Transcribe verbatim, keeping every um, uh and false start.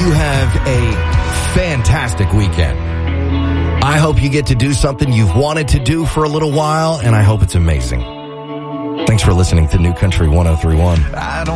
you have a fantastic weekend. I hope you get to do something you've wanted to do for a little while, and I hope it's amazing. Thanks for listening to New Country one oh three point one. I don't